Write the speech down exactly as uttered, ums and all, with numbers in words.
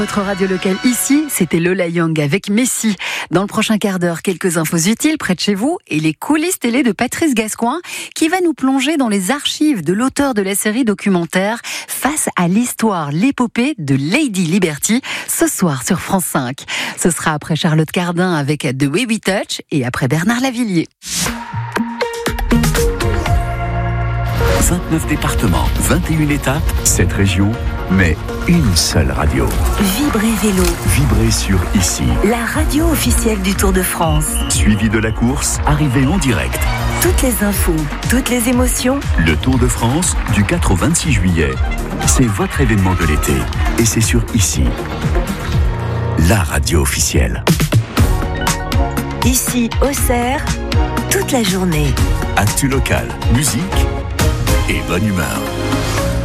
Votre radio locale ici, c'était Lola Young avec Messi. Dans le prochain quart d'heure, quelques infos utiles près de chez vous et les coulisses télé de Patrice Gascoin qui va nous plonger dans les archives de l'auteur de la série documentaire Face à l'histoire, l'épopée de Lady Liberty, ce soir sur France cinq. Ce sera après Charlotte Cardin avec The Way We Touch et après Bernard Lavillier. vingt-neuf départements, vingt et une étapes, sept régions, mais une seule radio. Vibrez Vélo. Vibrez sur Ici. La radio officielle du Tour de France. Suivi de la course, arrivée en direct. Toutes les infos, toutes les émotions. Le Tour de France, du quatre au vingt-six juillet. C'est votre événement de l'été. Et c'est sur Ici. La radio officielle. Ici, Auxerre, toute la journée. Actu local, musique et bonne humeur.